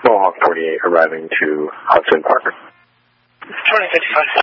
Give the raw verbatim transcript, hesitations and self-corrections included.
Mohawk forty-eight arriving to Hudson Park. twenty fifty-five.